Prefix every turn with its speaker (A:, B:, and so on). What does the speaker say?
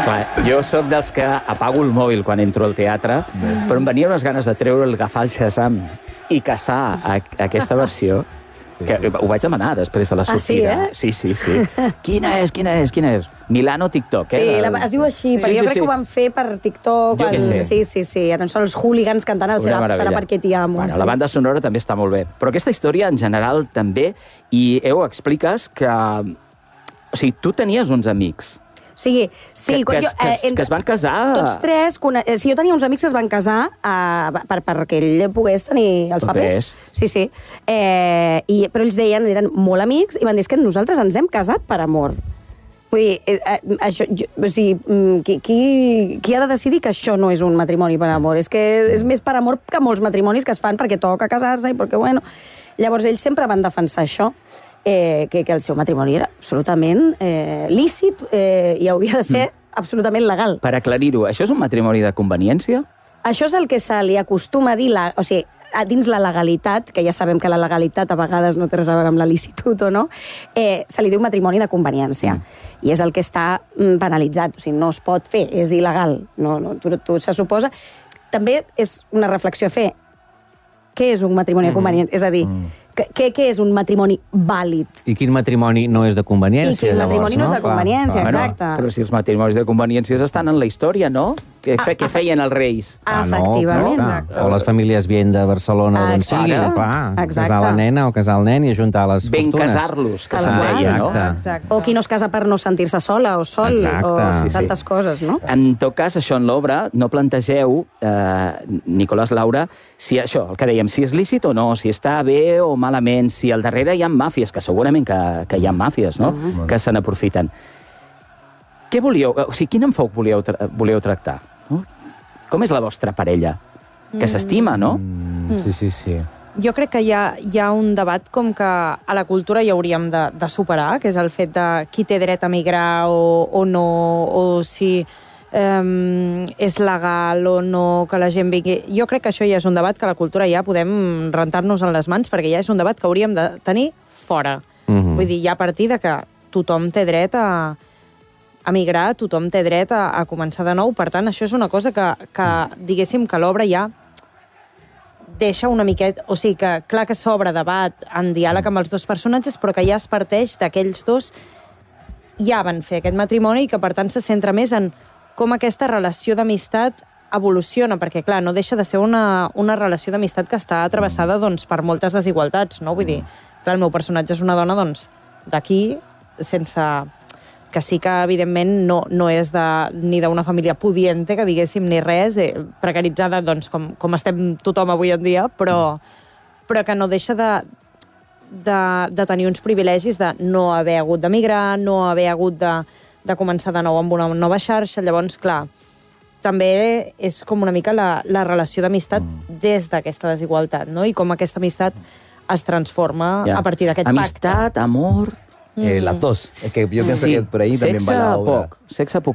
A: Clar, jo sóc dels que apago el mòbil quan entro al teatre, però em venia unes ganes de treure, agafar el Shazam i caçar aquesta versió, que ho vaig demanar després de la sortida.
B: Sí,
A: Sí. Quina és? Milano TikTok,
B: Sí, es diu així, però jo crec que ho van fer per TikTok.
A: Jo què sé.
B: Sí. Ara són els hooligans cantant el Serà perquè t'hi amo.
A: Bueno, la banda sonora també està molt bé. Però aquesta història, en general, també, i expliques que... O sigui, tu tenies uns amics...
B: Sí,
A: que es van casar...
B: Tots tres... Sí, jo tenia uns amics que es van casar perquè ell pogués tenir els papers. Sí. Però ells eren molt amics i van dir que nosaltres ens hem casat per amor. Vull dir, qui ha de decidir que això no és un matrimoni per amor? És que és més per amor que molts matrimonis que es fan perquè toca casar-se i perquè, bueno... Llavors, ells sempre van defensar això. Que el seu matrimoni era absolutament lícit i hauria de ser absolutament legal.
A: Per aclarir-ho, això és un matrimoni de conveniència?
B: Això és el que se li acostuma a dir, o sigui, dins la legalitat, que ja sabem que la legalitat a vegades no té res a veure amb la licitud o no, se li diu matrimoni de conveniència. I és el que està penalitzat, o sigui, no es pot fer, és il·legal. Tu se suposa... També és una reflexió a fer. Què és un matrimoni de conveniència? És a dir, què és un matrimoni vàlid?
C: I quin matrimoni no és de conveniència,
B: llavors, matrimoni no és de conveniència, exacte.
A: Però si els matrimonis de conveniència estan en la història, no? Què feien els reis?
B: Efectivament.
C: O les famílies bien de Barcelona, d'on sigui, clar. Casar la nena o casar el nen i ajuntar les fortunes.
A: Ben casar-los, que se'n deia, no?
B: O qui no es casa per no sentir-se sola o sol, o tantes coses, no?
A: En tot cas, això en l'obra, no plantegeu, Nicolás, Laura, si això, el que dèiem, si és lícit o no, si està bé o malament, si al darrere hi ha màfies, que segurament que hi ha màfies, no?, que se n'aprofiten. Què volíeu, o sigui, quin enfoc volíeu tractar? Com és la vostra parella? Que s'estima, no?
D: Sí.
E: Jo crec que hi ha un debat com que a la cultura hi hauríem de superar, que és el fet de qui té dret a migrar o no, o si és legal o no que la gent vingui. Jo crec que això ja és un debat que a la cultura ja podem rentar-nos en les mans, perquè ja és un debat que hauríem de tenir fora. Vull dir, ja a partir de que tothom té dret a migrar, tothom té dret a començar de nou. Per tant, això és una cosa que diguéssim que l'obra ja deixa una miqueta... O sigui, que clar que s'obre debat en diàleg amb els dos personatges, però que ja es parteix d'aquells dos ja van fer aquest matrimoni i que, per tant, se centra més en com aquesta relació d'amistat evoluciona, perquè, clar, no deixa de ser una relació d'amistat que està travessada, doncs, per moltes desigualtats, no? Vull dir, clar, el meu personatge és una dona, doncs, d'aquí, sense... que sí que, evidentment, no és ni d'una família pudiente, que diguéssim, ni res, precaritzada, doncs, com estem tothom avui en dia, però que no deixa de tenir uns privilegis de no haver hagut d'emigrar, no haver hagut de començar de nou amb una nova xarxa. Llavors, clar, també és com una mica la relació d'amistat des d'aquesta desigualtat, no? I com aquesta amistat es transforma a partir d'aquest pacte.
A: Amistat, amor...
D: Las dos. Es que yo pienso que por ahí también va la obra.
A: Sexe poc,